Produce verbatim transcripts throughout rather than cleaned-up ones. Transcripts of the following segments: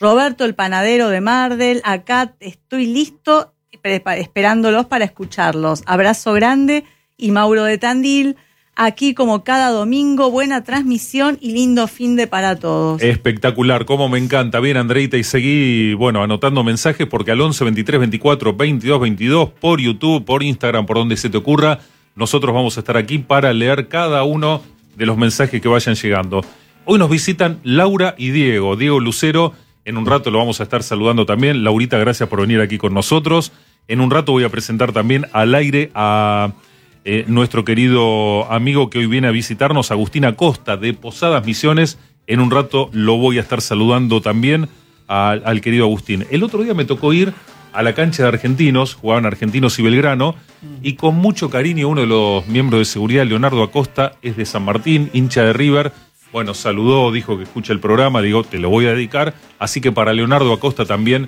Roberto el panadero de Mardel, acá estoy listo, esperándolos para escucharlos. Abrazo grande. Y Mauro de Tandil, aquí como cada domingo, buena transmisión y lindo fin de para todos. Espectacular, como me encanta. Bien, Andreita, y seguí, bueno, anotando mensajes porque al once, veintitrés, veinticuatro, veintidós, veintidós, por YouTube, por Instagram, por donde se te ocurra, nosotros vamos a estar aquí para leer cada uno de los mensajes que vayan llegando. Hoy nos visitan Laura y Diego, Diego Lucero, en un rato lo vamos a estar saludando también. Laurita, gracias por venir aquí con nosotros. En un rato voy a presentar también al aire a... Eh, nuestro querido amigo que hoy viene a visitarnos, Agustín Acosta, de Posadas Misiones. En un rato lo voy a estar saludando también a, al querido Agustín. El otro día me tocó ir a la cancha de Argentinos, jugaban Argentinos y Belgrano, y con mucho cariño uno de los miembros de seguridad, Leonardo Acosta, es de San Martín, hincha de River. Bueno, saludó, dijo que escucha el programa, digo, te lo voy a dedicar. Así que para Leonardo Acosta también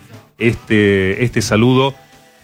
este, este saludo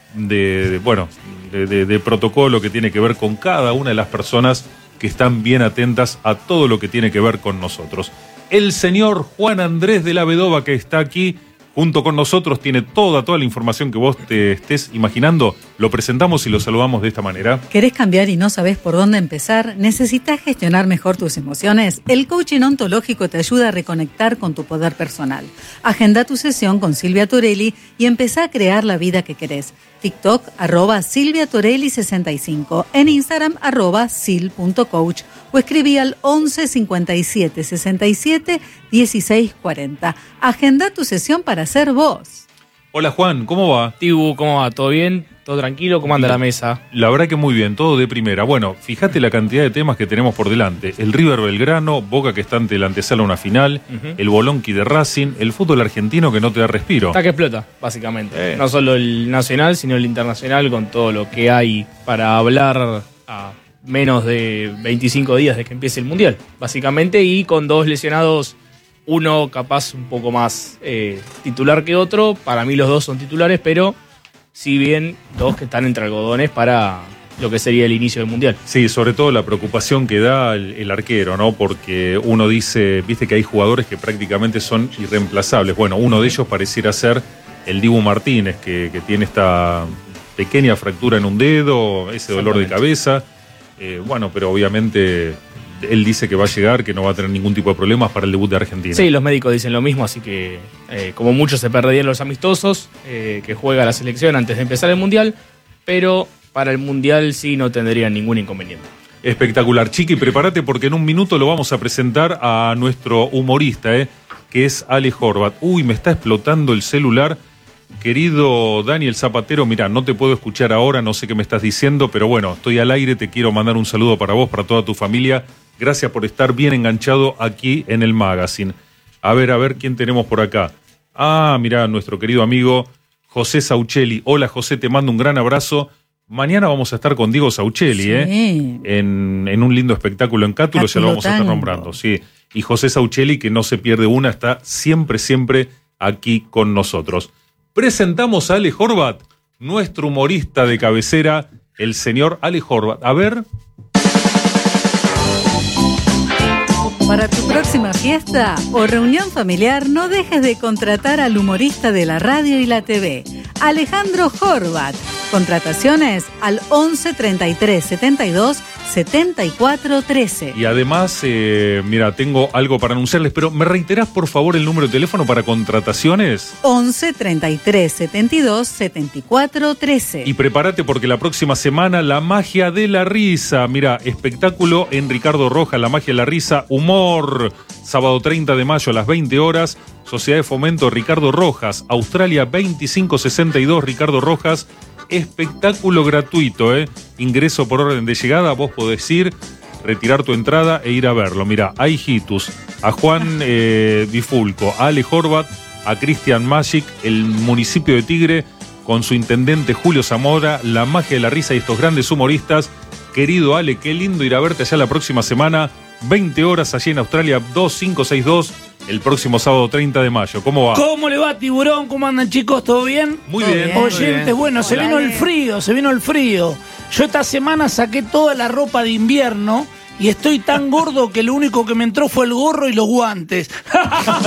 de, de bueno... De, de, de protocolo que tiene que ver con cada una de las personas que están bien atentas a todo lo que tiene que ver con nosotros. El señor Juan Andrés de la Vedova, que está aquí junto con nosotros, tiene toda, toda la información que vos te estés imaginando. Lo presentamos y lo saludamos de esta manera. ¿Querés cambiar y no sabés por dónde empezar? ¿Necesitas gestionar mejor tus emociones? El coaching ontológico te ayuda a reconectar con tu poder personal. Agenda tu sesión con Silvia Torelli y empezá a crear la vida que querés. TikTok, arroba Silvia Torelli sesenta y cinco, en Instagram, arroba sil punto coach, o escribí al once, cincuenta y siete, sesenta y siete, dieciséis, cuarenta. Agenda tu sesión para ser vos. Hola Juan, ¿cómo va? Tibu, ¿cómo va? ¿Todo bien? ¿Todo tranquilo? ¿Cómo anda la mesa? La verdad que muy bien, todo de primera. Bueno, fíjate la cantidad de temas que tenemos por delante. El River Belgrano, Boca que está ante la antesala a una final, uh-huh. El Bolonqui de Racing, el fútbol argentino que no te da respiro. Está que explota, básicamente. Eh. No solo el nacional, sino el internacional, con todo lo que hay para hablar a menos de veinticinco días de que empiece el Mundial, básicamente, y con dos lesionados, uno capaz un poco más eh, titular que otro. Para mí los dos son titulares, pero si bien dos que están entre algodones para lo que sería el inicio del Mundial. Sí, sobre todo la preocupación que da el, el arquero, ¿no? Porque uno dice, viste que hay jugadores que prácticamente son irreemplazables. Bueno, uno de ellos pareciera ser el Dibu Martínez, que, que tiene esta pequeña fractura en un dedo, ese dolor de cabeza. Eh, bueno, pero obviamente él dice que va a llegar, que no va a tener ningún tipo de problemas para el debut de Argentina. Sí, los médicos dicen lo mismo, así que eh, como muchos se perderían los amistosos, eh, que juega la selección antes de empezar el Mundial, pero para el Mundial sí no tendrían ningún inconveniente. Espectacular. Chiqui, prepárate porque en un minuto lo vamos a presentar a nuestro humorista, eh, que es Ale Horvat. Uy, me está explotando el celular. Querido Daniel Zapatero, mira, no te puedo escuchar ahora, no sé qué me estás diciendo, pero bueno, estoy al aire, te quiero mandar un saludo para vos, para toda tu familia. Gracias por estar bien enganchado aquí en el magazine. A ver, a ver, ¿quién tenemos por acá? Ah, mira, nuestro querido amigo José Sauchelli. Hola, José, te mando un gran abrazo. Mañana vamos a estar con Diego Sauchelli, sí. ¿eh? En, en un lindo espectáculo en Cátulo, ya lo vamos a estar nombrando, sí. Y José Sauchelli, que no se pierde una, está siempre, siempre aquí con nosotros. Presentamos a Ale Horvat, nuestro humorista de cabecera, el señor Ale Horvat. A ver. Para tu próxima fiesta o reunión familiar, no dejes de contratar al humorista de la radio y la T V, Alejandro Horvat. Contrataciones al once, treinta y tres, setenta y dos, setenta y cuatro, trece. Y además, eh, mira, tengo algo para anunciarles, pero ¿me reiterás por favor el número de teléfono para contrataciones? once, treinta y tres, setenta y dos, setenta y cuatro, trece. Y prepárate porque la próxima semana la magia de la risa. Mira, espectáculo en Ricardo Rojas, la magia de la risa, humor. Sábado treinta de mayo a las veinte horas, Sociedad de Fomento Ricardo Rojas, Australia veinticinco sesenta y dos Ricardo Rojas. Espectáculo gratuito, ¿eh? Ingreso por orden de llegada, vos podés ir, retirar tu entrada e ir a verlo. Mirá, a Hijitus, a Juan eh, Bifulco, a Ale Horvat, a Cristian Magic, el municipio de Tigre, con su intendente Julio Zamora, la magia de la risa y estos grandes humoristas. Querido Ale, qué lindo ir a verte allá la próxima semana, veinte horas allí en Australia, dos cinco seis dos. El próximo sábado treinta de mayo. ¿Cómo va? ¿Cómo le va, Tiburón? ¿Cómo andan, chicos? ¿Todo bien? Muy bien. bien. Oyentes, bueno, se vino el frío, se vino el frío. Yo esta semana saqué toda la ropa de invierno y estoy tan gordo que lo único que me entró fue el gorro y los guantes.